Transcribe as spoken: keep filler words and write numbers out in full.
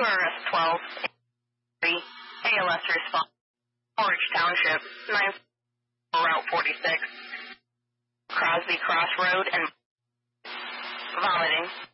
R S twelve, three, A L S response, Orange Township, nine Route forty-six, Crosby Cross Road, and vomiting.